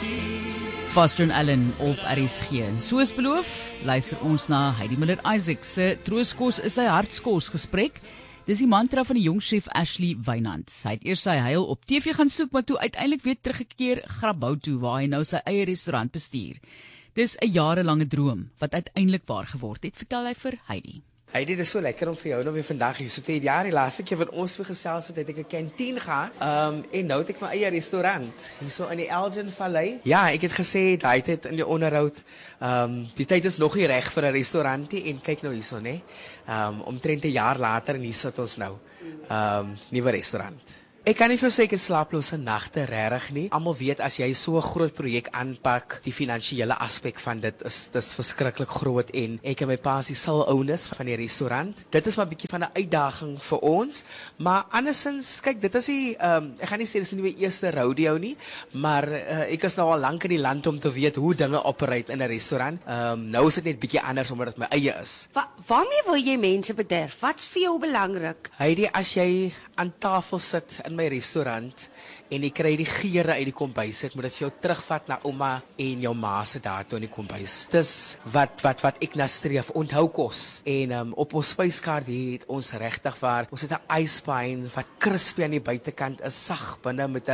Foster & Allen op RSG. En soos beloof, luister ons na Heidi Miller-Isaac se Trooskos is sy hartskos gesprek. Dis die mantra van die jong chef Ashley Wynand. Hy het eers sy heil op TV gaan soek, maar toe uiteindelik weer teruggekeer Grabouw toe, waar hy nou sy eie restaurant bestuur. Dis 'n jarelange droom, wat uiteindelik waar geword het, vertel hy vir Heidi. Heidi, dit is so lekker om vir jou nou weer vandag hier so te hê. Ja, die laaste keer wat ons weer gesels het ek 'n kantien gehad. En nou het ek my eie restaurant hier so in die Elgin Vallei. Ja, ek het gesê daai tyd in die onderhoud, die tyd is nog nie reg vir 'n restaurant nie en kyk nou hierso, né? Omtrent 'n jaar later en hier sit ons nou. Nuwe restaurant. Ek kan nie vir sê ek het slaaplose nagte regtig nie. Almal weet as jy so 'n groot projek aanpak, die finansiële aspek van dit is verskriklik groot en ek en my pa is die sal-owners van die restaurant. Dit is maar 'n bietjie van 'n uitdaging vir ons, maar andersins, kyk, dit is nie ek gaan nie sê dis nie my eerste rodeo nie, maar ek is nou al lank in die land om te weet hoe dinge operate in 'n restaurant. Nou is dit net bietjie anders omdat dit my eie is. Waarmee wil jy mense bederf? Wat's vir jou belangrik? Heidi, as jy aan tafel sit in my restaurant en jy kry die geure uit die kombuis, moet dit vir jou terugvat na ouma en jou ma se dato in die kombuis. Dis wat ek nastreef, onthou kos. En op ons spyskaart hier het ons regtig waar, ons het 'n icebine wat crispy aan die buitekant is, sag binne met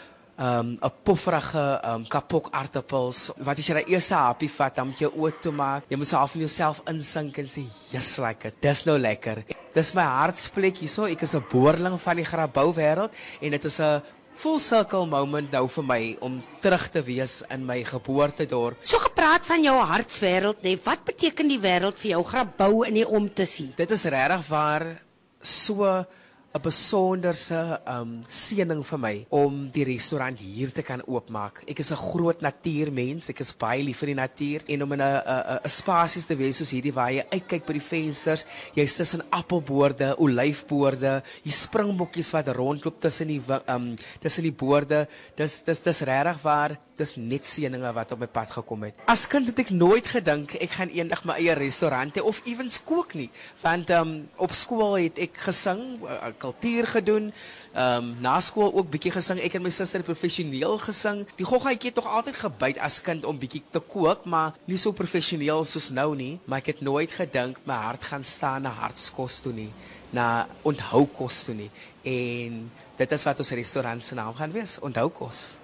'n pofferige kapok aardappels. Wat as jy daai eerste hapie vat, dan moet jy oë toe maak. Jy moet so half in jouself insink en sê, "Yes, lekker. Dis nou lekker." Dis my hartsplek hierso. Ek is 'n boerling van die Grabouw wêreld en dit is 'n full circle moment nou vir my om terug te wees in my geboortedorp. So gepraat van jou hartswêreld, nee, wat beteken die wêreld vir jou Grabouw in die om te sien? Dit is regtig waar so 'n besonderse seëning vir my om die restaurant hier te kan oopmaak. Ek is 'n groot natuurmens, ek is baie lief vir die natuur en om in 'n spasies te wees soos hierdie waar jy uitkyk by die vensters, jy's tussen appelboorde, olyfboorde, die springbokkies wat rondloop tussen die boorde. Dis regtig waar, dis net seëninge wat op my pad gekom het. As kind het ek nooit gedink ek gaan eendag my eie restaurant hê of ewens kook nie, want op skool het ek gesing, kultuur gedoen, na skool ook bietjie gesing. Ek en my suster het professioneel gesing. Die goggaatjie het nog altyd gebyt as kind om bietjie te kook, maar nie so professioneel soos nou nie. Maar ek het nooit gedink my hart gaan staan na hartskos toe nie, na onthou kos toe nie. En dit is wat ons restaurant se naam gaan wees, onthou kos.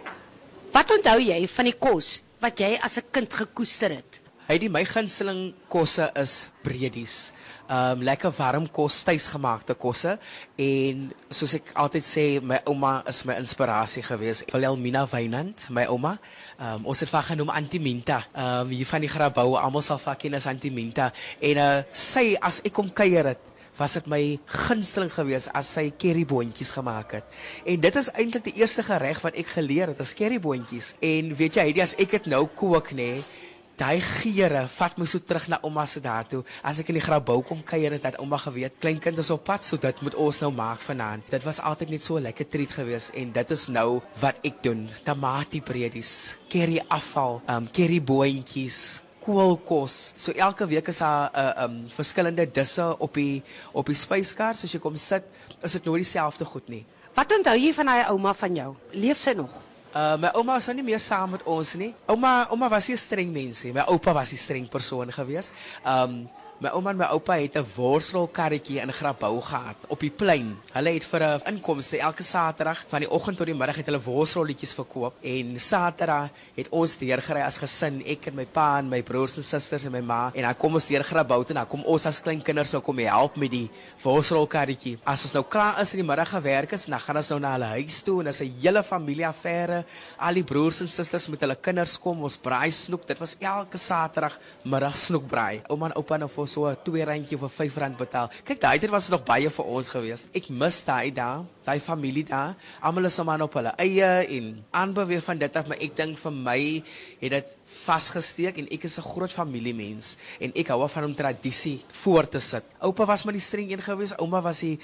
Wat onthou jy van die kos wat jy as 'n kind gekoester het? My gunsteling kosse is breedies. Lekker warm kos, tuisgemaakte kosse. En soos ek altyd sê, my ouma is my inspirasie gewees. Wilhelmina Wynand, my ouma. Ons het vir haar genoem Antiminta. Hier van die Grabouw, almal sal vir haar ken as Antiminta. En sy, as ek kom kuier het, was dit my gunsteling gewees as sy curryboontjies gemaak het. En dit is eintlik die eerste gereg wat ek geleer het, is curryboontjies. En weet jy, as ek dit nou kook, nee, daai geure vat my so terug na ouma se dato. As ek in die Grabouw kom kuier het ouma geweet, kleinkind is op pad, so dit moet ons nou maak vanaand. Dit was altyd net so 'n lekker treat gewees en dit is nou wat ek doen. Tamatiebreedies, curry afval, curryboontjies, koolkos. So elke week is daar verskillende disse op die spyskaart. Soos jy kom sit, is dit nooit dieselfde goed nie. Wat onthou jy van daai ouma van jou? Leef sy nog? My ouma was nou nie meer saam met ons nie. Ouma was nie 'n streng mens nie. My oupa was 'n streng persoon gewees. My ouma en my oupa het 'n worstelkarretjie in Grabouw gehad op die plein. Hulle het vir 'n inkomste elke Saterdag van die oggend tot die middag het hulle worstelletjies verkoop en Saterdag het ons deurgery as gesin, ek en my pa en my broers en susters en my ma en dan kom ons deur Grabouw toe en dan kom ons as klein kinders nou kom help met die worstelkarretjie. As ons nou klaar is in die middag gewerk is, dan gaan ons nou na hulle huis toe en dit is 'n hele familieaffære. Al die broers en susters met hulle kinders kom, ons braai snoek. Dit was elke Saterdag middag snoekbraai. Ouma en oupa nou so 'n R2 of R5 betaal. Kyk, daai tyd was nog baie vir ons gewees. Ek mis daai familie daar. Almal is sommer op hulle eie en aanbeweeg van dit af, maar ek dink vir my het dit vasgesteek en ek is 'n groot familiemens en ek hou van om tradisie voor te sit. Oupa was maar die streng een gewees, ouma was die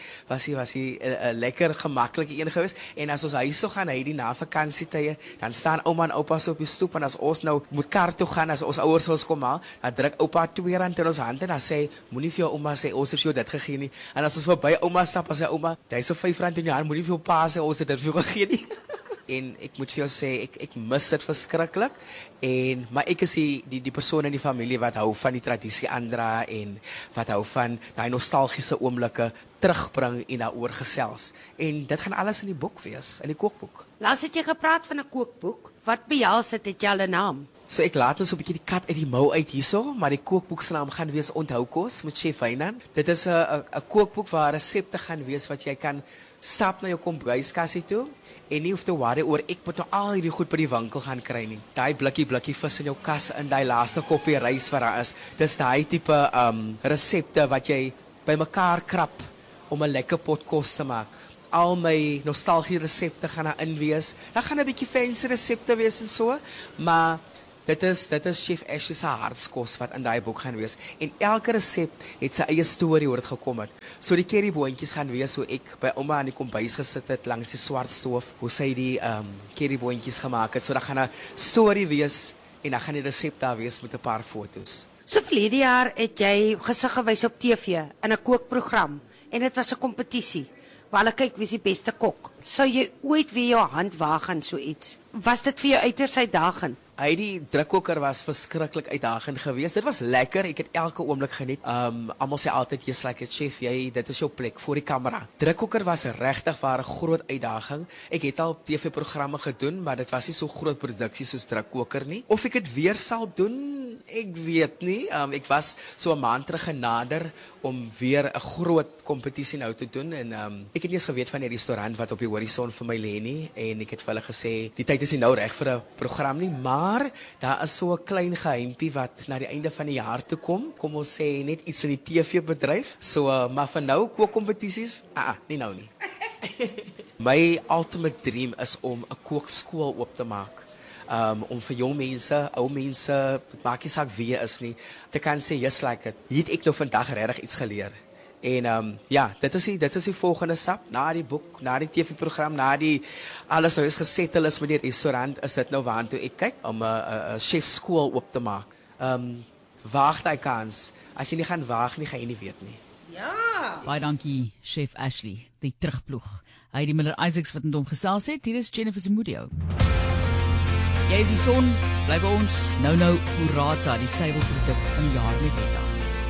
lekker gemaklike een gewees en as ons huis toe gaan, hy die na vakansietye, dan staan ouma en oupa so op die stoep en as ons nou moet kar toe gaan, as ons ouers wil kom haal, dan druk oupa R2 in ons hand en dan sê, moenie vir jou ouma sê, ons het jou dit gegee nie. En as ons verby ouma stap, as sy ouma, jy is so R5 in jou hand, moenie vir jou pa sê, ons het dit vir jou gegee nie. en ek moet vir jou sê ek mis dit verskriklik maar ek is die persoon in die familie wat hou van die tradisie aandra en wat hou van daai nostalgiese oomblikke terugbring en daaroor gesels. En dit gaan alles in die boek wees, in die kookboek. Laas het jy gepraat van 'n kookboek. Wat behels dit? Het jy al 'n naam? So ek laat ons 'n bietjie die kat uit die mou uit hierso, maar die kookboek se naam gaan wees Onthou Kos met Chef Wynand. Dit is 'n kookboek waar resepte gaan wees wat jy kan stap na jou kombuiskassie toe en nie hoef te worry oor ek moet nou al hierdie goed by die winkel gaan kry nie. Daai blikkie vis in jou kas in daai laaste koppie rys wat daar is. Dis daai tipe resepte wat jy bymekaar krap om 'n lekker pot kos te maak. Al my nostalgie resepte gaan daarin wees. Daar gaan 'n bietjie fancy resepte wees en so, maar dit is Chef Ashley se hartskos wat in daai boek gaan wees. En elke resep het sy eie storie hoe dit gekom het. So die curryboontjies gaan wees hoe ek by ouma aan die kombuis gesit het langs die swart stoof, hoe sy die curryboontjies gemaak het. So daar gaan 'n storie wees en dan gaan die resep daar wees met 'n paar foto's. So verlede jaar het jy gesig gewys op TV in 'n kookprogram en dit was 'n kompetisie. Waar hulle kyk wie is die beste kok. Sou jy ooit weer jou hand waag aan so iets? Was dit vir jou uiters uitdagend? Die drukkoker was verskriklik uitdagend geweest. Dit was lekker. Ek het elke oomblik geniet. Almal sê altyd jy's like 'n chef, dit is jou plek voor die kamera. Drukkoker was regtig 'n groot uitdaging. Ek het al TV-programme gedoen, maar dit was nie so groot produksie soos drukkoker nie. Of ek dit weer sal doen, ek weet nie. Ek was so 'n maand terug genader om weer 'n groot kompetisie nou te doen en ek het nie eens geweet van die restaurant wat op die horison vir my lê nie en ek het vir hulle gesê die tyd is nie nou reg vir 'n program nie, maar daar is so 'n klein geheimpie wat na die einde van die jaar toe kom. Kom ons sê net iets in die TV-bedryf. So maar vir nou kookkompetisies, nie nou nie. My ultimate dream is om 'n kookskool oop te maak. Om vir jong mense, ou mense, maak nie saak wie jy is nie, te kan sê just like it. Hier het ek nou vandag regtig iets geleer. En dit is die volgende stap na die boek, na die TV-program, na die alles nou is gesettel is met die restaurant, is dit nou waartoe ek kyk om 'n chefskool oop te maak. Waag daai kans. As jy nie gaan waag nie, gaan jy nie weet nie. Ja. Baie dankie Chef Ashley, die terugploeg. Heidi Miller-Isaacs wat met hom gesels het. Hier is Jennifer Zamudio. Jy is die son, bly by ons. Nou Burrata, die suiwelproduk van die jaar met Weta.